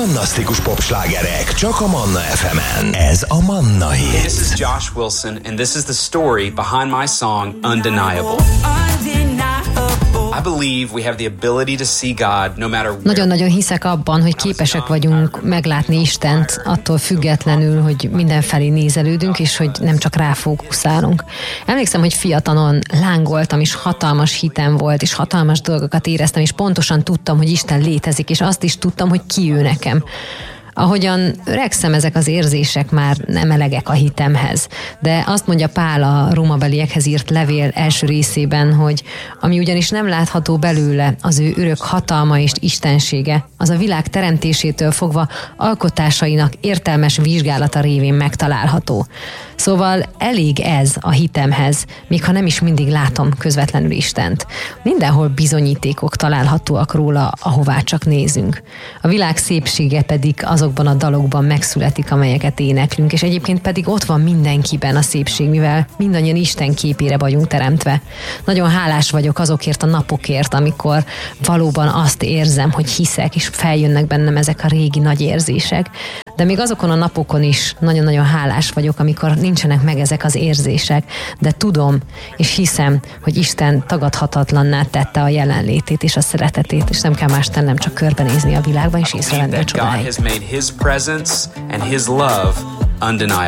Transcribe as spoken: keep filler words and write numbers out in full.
Fantasztikus popslágerek csak a Manna ef emen. Ez a Manna Hit. This is Josh Wilson, and this is the story behind my song, Undeniable. I believe we have the ability to see God no matter where. Nagyon-nagyon hiszek abban, hogy képesek vagyunk meglátni Istent, attól függetlenül, hogy mindenfelé nézelődünk, és hogy nem csak rá fókuszálunk. Emlékszem, hogy fiatalon lángoltam, és hatalmas hitem volt, és hatalmas dolgokat éreztem, és pontosan tudtam, hogy Isten létezik, és azt is tudtam, hogy ki ő nekem. Ahogyan öregszem, ezek az érzések már nem elegek a hitemhez. De azt mondja Pál a rómabeliekhez írt levél első részében, hogy ami ugyanis nem látható belőle, az ő örök hatalma és istensége, az a világ teremtésétől fogva alkotásainak értelmes vizsgálata révén megtalálható. Szóval elég ez a hitemhez, még ha nem is mindig látom közvetlenül Istent. Mindenhol bizonyítékok találhatóak róla, ahová csak nézünk. A világ szépsége pedig azokban a dalokban megszületik, amelyeket éneklünk, és egyébként pedig ott van mindenkiben a szépség, mivel mindannyian Isten képére vagyunk teremtve. Nagyon hálás vagyok azokért a napokért, amikor valóban azt érzem, hogy hiszek, és feljönnek bennem ezek a régi nagy érzések. De még azokon a napokon is nagyon-nagyon hálás vagyok, amikor nincsenek meg ezek az érzések, de tudom és hiszem, hogy Isten tagadhatatlanná tette a jelenlétét és a szeretetét, és nem kell más tennem, csak körbenézni a világban, és észrevenni a csodáit.